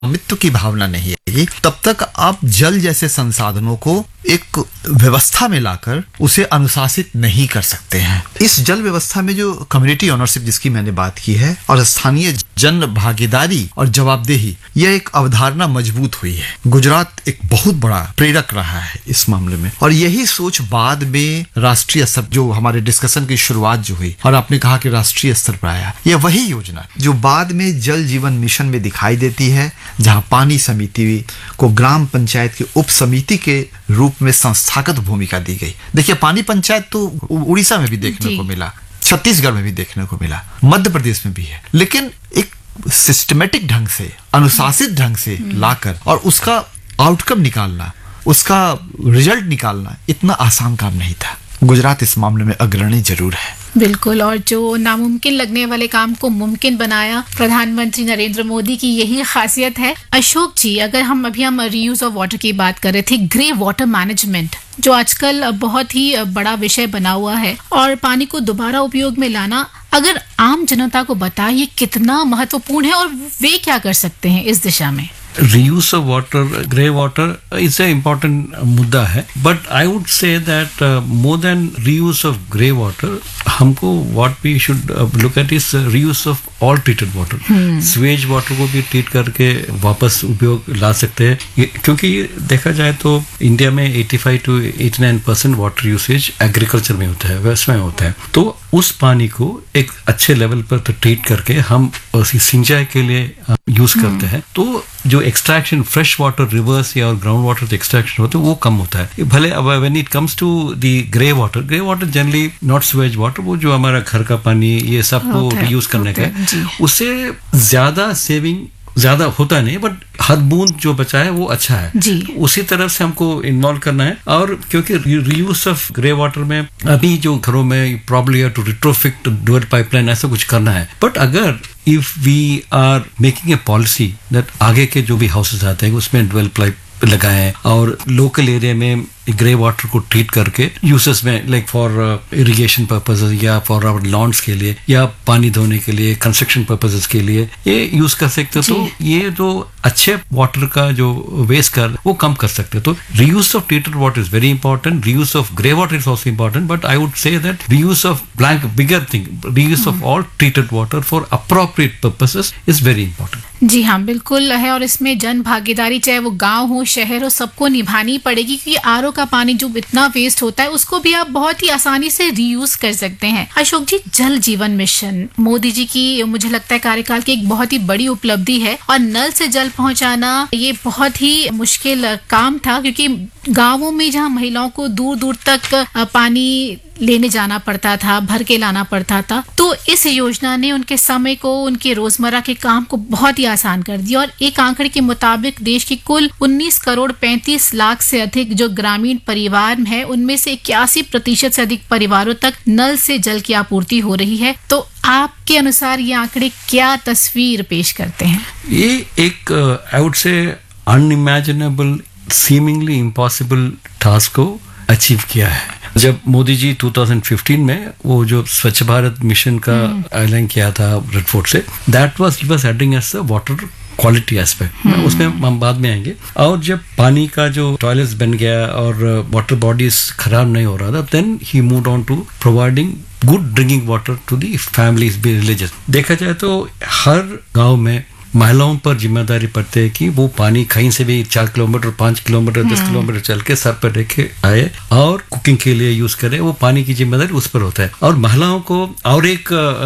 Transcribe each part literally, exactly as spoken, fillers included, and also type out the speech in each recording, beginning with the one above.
स्वामित्व की भावना नहीं आएगी, तब तक आप जल जैसे संसाधनों को एक व्यवस्था में लाकर उसे अनुशासित नहीं कर सकते हैं। इस जल व्यवस्था में जो कम्युनिटी ओनरशिप जिसकी मैंने बात की है और स्थानीय जन भागीदारी और जवाबदेही, यह एक अवधारणा मजबूत हुई है। गुजरात एक बहुत बड़ा प्रेरक रहा है इस मामले में, और यही सोच बाद में राष्ट्रीय स्तर, जो हमारे डिस्कशन की शुरुआत जो हुई और आपने कहा कि राष्ट्रीय स्तर पर आया, यह वही योजना जो बाद में जल जीवन मिशन में दिखाई देती है, जहां पानी समिति को ग्राम पंचायत की उप समिति के रूप में संस्थागत भूमिका दी गई। देखिए, पानी पंचायत तो उड़ीसा में भी देखने को मिला, छत्तीसगढ़ में भी देखने को मिला, मध्य प्रदेश में भी है, लेकिन एक सिस्टमेटिक ढंग से, अनुशासित ढंग से लाकर और उसका आउटकम निकालना, उसका रिजल्ट निकालना इतना आसान काम नहीं था। गुजरात इस मामले में अग्रणी जरूर है। बिल्कुल, और जो नामुमकिन लगने वाले काम को मुमकिन बनाया प्रधानमंत्री नरेंद्र मोदी की यही खासियत है। अशोक जी, अगर हम अभी हम रीयूज ऑफ वाटर की बात कर रहे थे, ग्रे वाटर मैनेजमेंट जो आजकल बहुत ही बड़ा विषय बना हुआ है, और पानी को दोबारा उपयोग में लाना, अगर आम जनता को बताइए कितना महत्वपूर्ण है और वे क्या कर सकते हैं इस दिशा में? Reuse of water, grey water is an important मुद्दा है, but I would say that uh, more than reuse of grey water, हमको what we should uh, look at is uh, reuse of all treated water. Sewage water को भी treat करके वापस उपयोग ला सकते हैं, क्योंकि देखा जाए तो इंडिया में पचासी to eighty-nine percent water usage agriculture में होता है, व्यवसाय में होता है। तो उस पानी को एक अच्छे लेवल पर तो ट्रीट करके हम उसी सिंचाई के लिए यूज करते हैं, तो जो एक्सट्रैक्शन फ्रेश वाटर रिवर्स या ग्राउंड वाटर एक्सट्रैक्शन होता है वो कम होता है। भले अब when it comes to the grey water, grey water generally not Suez water, वो जो हमारा घर का पानी ये सब को यूज करने का है, उससे ज्यादा सेविंग ज्यादा होता नहीं, बट हर बूंद जो बचा है वो अच्छा है जी। उसी तरफ से हमको इन्वॉल्व करना है, और क्योंकि रीयूज ऑफ ग्रे वाटर में अभी जो घरों में probably to retrofit dual pipeline ऐसा कुछ करना है, बट अगर if we are making a policy that आगे के जो भी हाउसेज आते हैं उसमें डुअल पाइप लगाएं और लोकल एरिया में ग्रे वाटर को ट्रीट करके यूसेस में, लाइक फॉर इरिगेशन पर्पसेस या फॉर आवर लॉन्स के लिए या पानी धोने के लिए, कंस्ट्रक्शन पर्पसेस के लिए ये यूज कर सकते हो, तो ये जो अच्छे वाटर का जो वेस्ट कर वो कम कर सकते हो। तो reuse of treated water is very important, reuse of grey water is also important, but I would say that reuse of blank bigger thing, reuse of all treated water for appropriate purposes is very important. जी हाँ, बिल्कुल है, और इसमें जन भागीदारी चाहे वो गांव हो शहर हो सबको निभानी पड़ेगी, क्योंकि आर ओ का पानी जो इतना वेस्ट होता है उसको भी आप बहुत ही आसानी से रीयूज कर सकते हैं। अशोक जी, जल जीवन मिशन मोदी जी की मुझे लगता है कार्यकाल की एक बहुत ही बड़ी उपलब्धि है, और नल से जल पहुंचाना ये बहुत ही मुश्किल काम था, क्योंकि गांवों में जहां महिलाओं को दूर दूर तक पानी लेने जाना पड़ता था, भर के लाना पड़ता था, तो इस योजना ने उनके समय को, उनके रोजमर्रा के काम को बहुत ही आसान कर दिया। और एक आंकड़े के मुताबिक देश की कुल उन्नीस करोड़ पैंतीस लाख से अधिक जो ग्रामीण परिवार है, उनमें से इक्यासी प्रतिशत से अधिक परिवारों तक नल से जल की आपूर्ति हो रही है। तो आपके अनुसार ये आंकड़े क्या तस्वीर पेश करते हैं? ये एक I would say unimaginable, seemingly impossible task को अचीव किया है। जब मोदी जी दो हज़ार पंद्रह में वो जो स्वच्छ भारत मिशन का ऐलान किया था रेड फोर्ट से, that was he was adding as a water quality aspect, उसमें हम बाद में आएंगे। और जब पानी का जो टॉयलेट्स बन गया और वाटर बॉडीज खराब नहीं हो रहा था, then he moved on to providing good drinking water to the families, villages. देखा जाए तो हर गांव में महिलाओं पर जिम्मेदारी पड़ती है कि वो पानी कहीं से भी चार किलोमीटर पांच किलोमीटर दस किलोमीटर चल के सर पर लेके आए और कुकिंग के लिए यूज करे, वो पानी की जिम्मेदारी उस पर होता है। और महिलाओं को और एक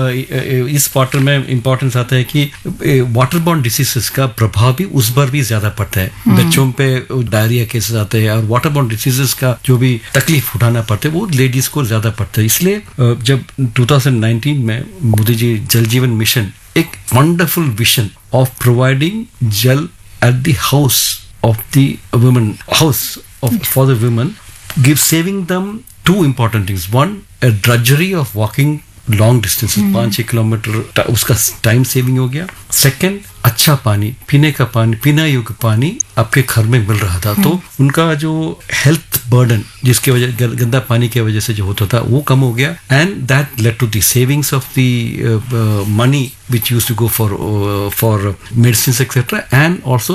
इस वाटर में इंपॉर्टेंस आता है कि वाटर बॉर्न डिसीजेस का प्रभाव भी उस पर भी ज्यादा पड़ता है। बच्चों पे डायरिया केसेस आते हैं और वाटर बॉर्न डिसीजेस का जो भी तकलीफ उठाना पड़ता है वो लेडीज को ज्यादा पड़ता है। इसलिए जब दो हज़ार उन्नीस में मोदी जी जल जीवन मिशन एक wonderful vision of providing gel at the house of the women, house of for the women, give saving them two important things. One, a drudgery of walking long distances, पाँच छह किलोमीटर, उसका time saving हो गया। Second, अच्छा पानी, पीने का पानी, पीना योग्य पानी आपके घर में मिल रहा था, तो उनका जो हेल्थ बर्डन जिसके वजह गंदा पानी की वजह से जो होता था वो कम हो गया, and that led to the savings of the money which used to go for uh, for medicines etc, and also